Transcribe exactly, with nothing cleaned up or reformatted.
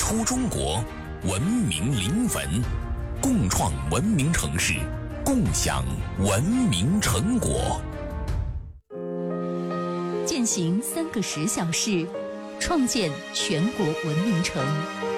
出中国，文明临汾，共创文明城市，共享文明成果。践行三个十小时，创建全国文明城。